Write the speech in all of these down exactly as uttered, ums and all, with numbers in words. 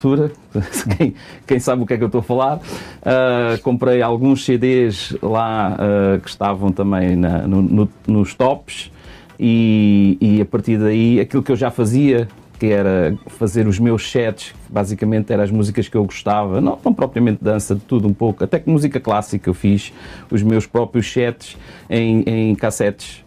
altura, quem, quem sabe o que é que eu estou a falar. Uh, comprei alguns C Ds lá uh, que estavam também na, no, no, nos tops e, e a partir daí aquilo que eu já fazia, que era fazer os meus sets, basicamente eram as músicas que eu gostava, não, não propriamente dança, de tudo um pouco, até que música clássica eu fiz os meus próprios sets em, em cassetes.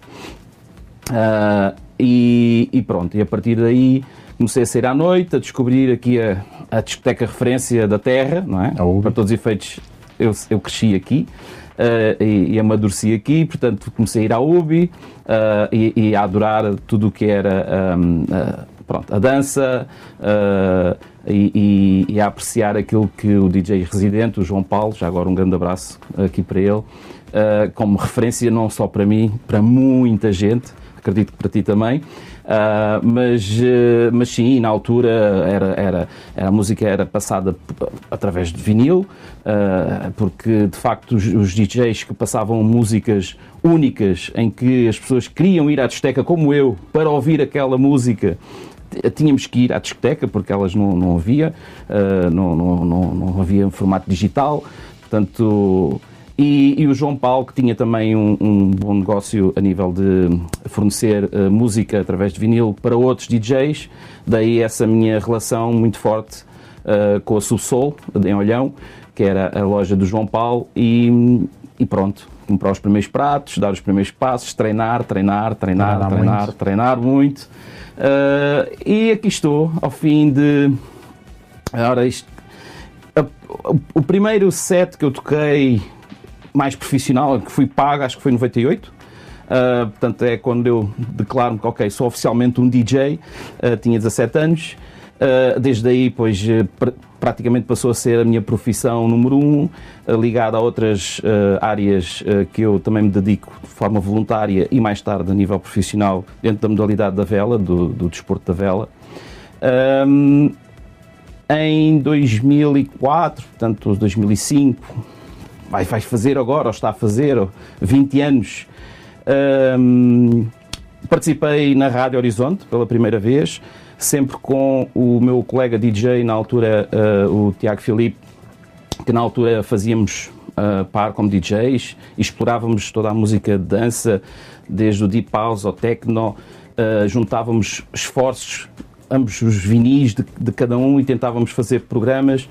Uh, e, e pronto, e a partir daí comecei a sair à noite, a descobrir aqui a, a discoteca referência da terra, não é? Para todos os efeitos, eu, eu cresci aqui uh, e, e amadureci aqui, portanto comecei a ir à U B I uh, e, e a adorar tudo o que era um, uh, pronto, a dança uh, e, e, e a apreciar aquilo que o D J residente, o João Paulo, já agora um grande abraço aqui para ele, uh, como referência não só para mim, para muita gente, acredito que para ti também. Uh, mas, uh, mas sim, na altura era, era, era, a música era passada p- através de vinil, uh, porque de facto os, os D Js que passavam músicas únicas em que as pessoas queriam ir à discoteca como eu para ouvir aquela música, tínhamos que ir à discoteca porque elas não, não havia, uh, não, não, não, não havia formato digital, portanto. E, e o João Paulo, que tinha também um, um bom negócio a nível de fornecer uh, música através de vinil para outros D Js, daí essa minha relação muito forte uh, com a Subsol, em Olhão, que era a loja do João Paulo, e, e pronto, comprar os primeiros pratos, dar os primeiros passos, treinar, treinar, treinar, treinar, treinar muito. Treinar muito. Uh, e aqui estou, ao fim de... Ora, isto, a, o, o primeiro set que eu toquei mais profissional, que fui pago, acho que foi em noventa e oito. Uh, portanto, é quando eu declaro-me que, ok, sou oficialmente um D J, uh, tinha dezassete anos. Uh, desde aí, pois, uh, pr- praticamente passou a ser a minha profissão número um, uh, ligada a outras uh, áreas uh, que eu também me dedico de forma voluntária e mais tarde a nível profissional dentro da modalidade da vela, do, do desporto da vela. Um, em dois mil e quatro, portanto, dois mil e cinco... Vai, vai fazer agora, ou está a fazer, vinte anos, um, participei na Rádio Horizonte pela primeira vez, sempre com o meu colega D J, na altura uh, o Tiago Filipe, que na altura fazíamos uh, par como D Js, e explorávamos toda a música de dança, desde o Deep House ao Techno, uh, juntávamos esforços, ambos os vinis de, de cada um, e tentávamos fazer programas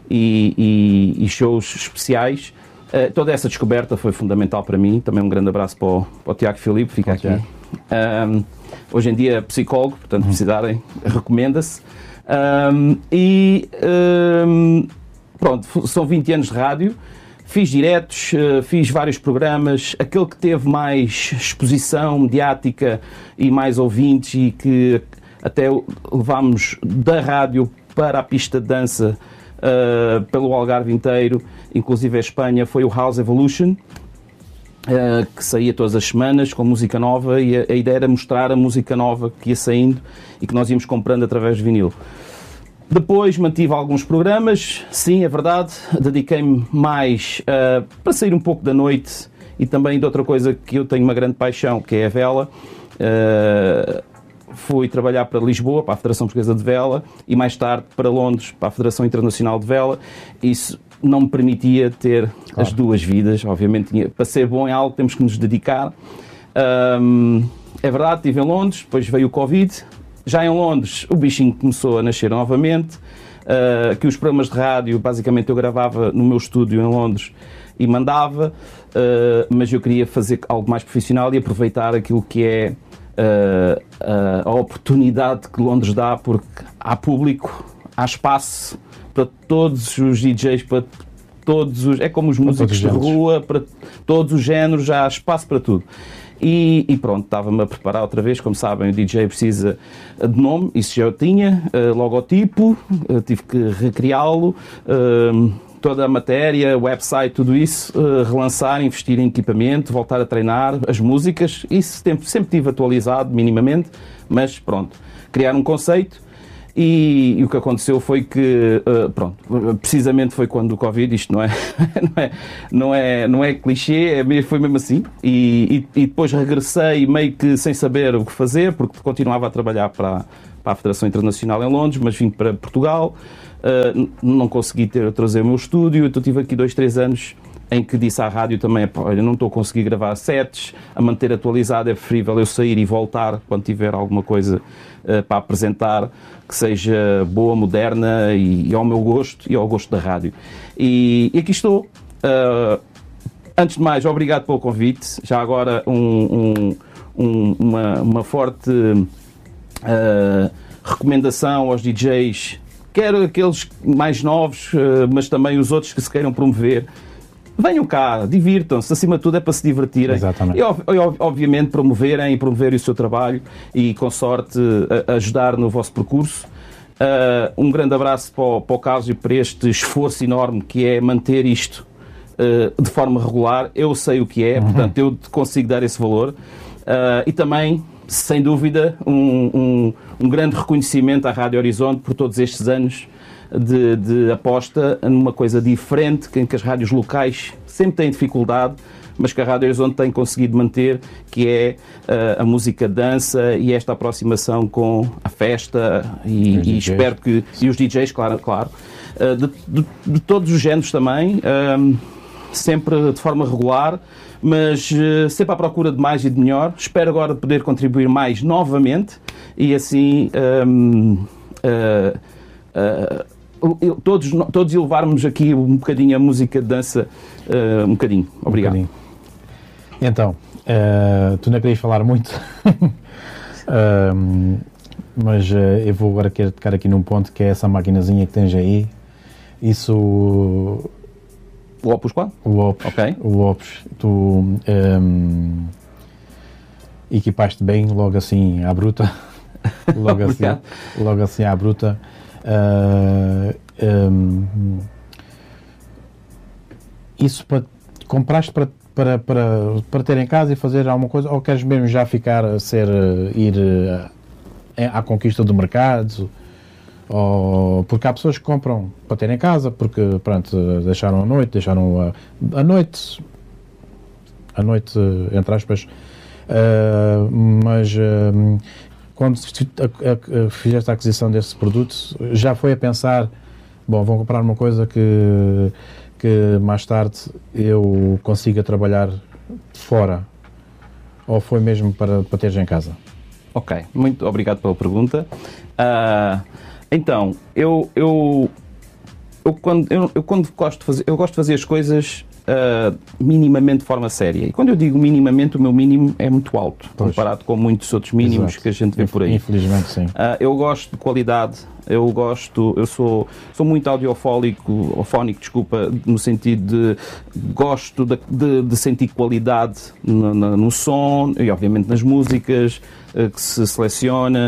e, e, e shows especiais. Uh, toda essa descoberta foi fundamental para mim. Também um grande abraço para o, para o Tiago Filipe, fica aqui. Um, hoje em dia é psicólogo, portanto, uhum. precisarem, recomenda-se. Um, e um, pronto, são vinte anos de rádio. Fiz diretos, uh, fiz vários programas. Aquele que teve mais exposição mediática e mais ouvintes e que até levámos da rádio para a pista de dança Uh, pelo Algarve inteiro, inclusive a Espanha, foi o House Evolution, uh, que saía todas as semanas com música nova, e a, a ideia era mostrar a música nova que ia saindo e que nós íamos comprando através de vinil. Depois mantive alguns programas, sim, é verdade, dediquei-me mais uh, para sair um pouco da noite e também de outra coisa que eu tenho uma grande paixão, que é a vela. Uh, Fui trabalhar para Lisboa, para a Federação Portuguesa de Vela, e mais tarde para Londres, para a Federação Internacional de Vela. Isso não me permitia ter claro. As duas vidas. Obviamente, tinha, para ser bom em algo temos que nos dedicar. Um, é verdade, estive em Londres, depois veio o Covid. Já em Londres o bichinho começou a nascer novamente. Uh, que os programas de rádio, basicamente eu gravava no meu estúdio em Londres e mandava, uh, mas eu queria fazer algo mais profissional e aproveitar aquilo que é Uh, uh, a oportunidade que Londres dá, porque há público, há espaço para todos os D Js, para todos os, é como os músicos de rua, para todos os géneros, já há espaço para tudo. E, e pronto, estava-me a preparar outra vez. Como sabem, o D J precisa de nome, isso já eu tinha, uh, logotipo, uh, tive que recriá-lo, uh, toda a matéria, website, tudo isso, uh, relançar, investir em equipamento, voltar a treinar, as músicas, isso sempre, sempre tive atualizado minimamente, mas pronto, criar um conceito. E, e o que aconteceu foi que, uh, pronto, precisamente foi quando o Covid, isto não é, não é, não é, não é clichê, é, foi mesmo assim, e, e, e depois regressei meio que sem saber o que fazer, porque continuava a trabalhar para, para a Federação Internacional em Londres, mas vim para Portugal. uh, não consegui ter, trazer o meu estúdio, então tive aqui dois, três anos em que disse à rádio também, olha, não estou a conseguir gravar sets, a manter atualizado é preferível eu sair e voltar quando tiver alguma coisa uh, para apresentar que seja boa, moderna e, e ao meu gosto e ao gosto da rádio. E, e aqui estou. Uh, antes de mais, obrigado pelo convite. Já agora um, um, um, uma, uma forte uh, recomendação aos D Js, quer aqueles mais novos, uh, mas também os outros que se queiram promover. Venham cá, divirtam-se, acima de tudo é para se divertirem. Exatamente. E, obviamente, promoverem e promoverem o seu trabalho e, com sorte, a, a ajudar no vosso percurso. Uh, um grande abraço para o, para o Carlos e para este esforço enorme que é manter isto uh, de forma regular. Eu sei o que é, uhum. portanto, eu consigo dar esse valor. Uh, e também, sem dúvida, um, um, um grande reconhecimento à Rádio Horizonte por todos estes anos De, de aposta numa coisa diferente, em que as rádios locais sempre têm dificuldade, mas que a Rádio Horizonte tem conseguido manter, que é uh, a música dança e esta aproximação com a festa e, e espero que... E os D Js, claro, claro. Uh, de, de, de todos os géneros também, uh, sempre de forma regular, mas uh, sempre à procura de mais e de melhor. Espero agora poder contribuir mais novamente e assim... Um, uh, uh, Todos, todos elevarmos aqui um bocadinho a música de dança, uh, um bocadinho. Obrigado. Um bocadinho. Então, uh, tu não querias falar muito, uh, mas uh, eu vou agora querer tocar aqui num ponto que é essa maquinazinha que tens aí. Isso... O Opus qual? O Opus. Ok. O Opus. Tu um, equipaste bem, logo assim à bruta. Logo, assim, logo assim à bruta. Uh, um, isso para, compraste para, para, para, para ter em casa e fazer alguma coisa, ou queres mesmo já ficar a ser, ir uh, à conquista do mercado? Ou, porque há pessoas que compram para ter em casa, porque pronto, deixaram a noite, deixaram a, a noite, a noite, entre aspas, uh, mas uh, quando fizeste a aquisição desse produto, já foi a pensar, bom, vou comprar uma coisa que, que mais tarde eu consiga trabalhar fora, ou foi mesmo para, para teres em casa? Ok, muito obrigado pela pergunta. Uh, então, eu, eu, eu, quando, eu, eu quando gosto de fazer, eu gosto de fazer as coisas Uh, minimamente de forma séria. E quando eu digo minimamente, o meu mínimo é muito alto, pois, comparado com muitos outros mínimos. Exato. Que a gente vê por aí. Infelizmente, sim. Uh, eu gosto de qualidade, eu gosto, eu sou, sou muito audiofónico, ofónico, desculpa, no sentido de gosto de, de, de sentir qualidade no, no, no som e obviamente nas músicas uh, que se seleciona.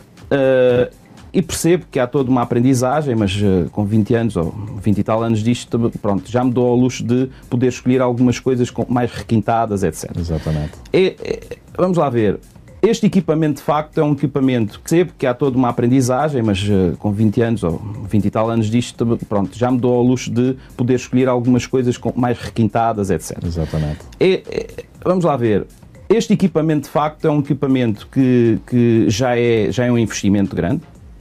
Uh, E percebo que há toda uma aprendizagem, mas uh, com vinte anos ou vinte e tal anos disto, pronto, já me dou ao luxo de poder escolher algumas coisas com, mais requintadas, etcétera. Exatamente. E, e, vamos lá ver. Este equipamento, de facto, é um equipamento que percebo que há toda uma aprendizagem, mas uh, com vinte anos ou vinte e tal anos disto, pronto, já me dou ao luxo de poder escolher algumas coisas com, mais requintadas, etcétera. Exatamente. E, e, vamos lá ver. Este equipamento, de facto, é um equipamento que, que já, é, já é um investimento grande.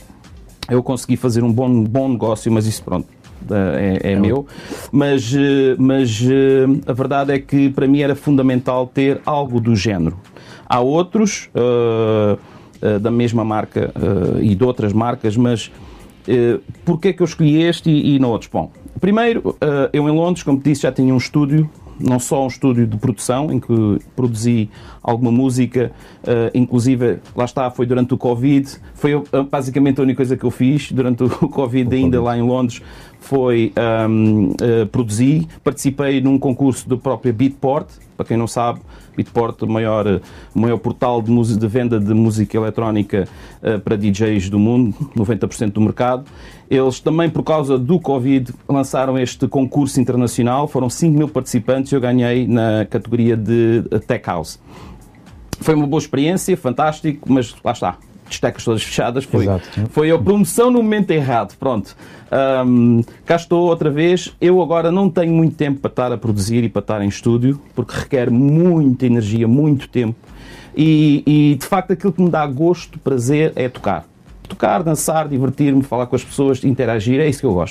Eu consegui fazer um bom, bom negócio, mas isso, pronto, é, é meu. Mas, mas a verdade é que para mim era fundamental ter algo do género. Há outros uh, uh, da mesma marca uh, e de outras marcas, mas uh, porquê é que eu escolhi este e, e não outros? Bom, primeiro, uh, eu em Londres, como te disse, já tinha um estúdio, não só um estúdio de produção, em que produzi alguma música, uh, inclusive, lá está, foi durante o Covid, foi uh, basicamente a única coisa que eu fiz durante o Covid, o ainda COVID. Lá em Londres, foi um, uh, produzir, participei num concurso do próprio Beatport, para quem não sabe, Beatport, o maior, o maior portal de, música, de venda de música eletrónica uh, para D Js do mundo, noventa por cento do mercado. Eles também, por causa do Covid, lançaram este concurso internacional, foram cinco mil participantes e eu ganhei na categoria de Tech House. Foi uma boa experiência, fantástico, mas lá está, destecas todas fechadas, foi, foi a promoção no momento errado, pronto. Um, cá estou outra vez, eu agora não tenho muito tempo para estar a produzir e para estar em estúdio, porque requer muita energia, muito tempo, e, e de facto aquilo que me dá gosto, prazer, é tocar. tocar, dançar, divertir-me, falar com as pessoas, interagir, é isso que eu gosto.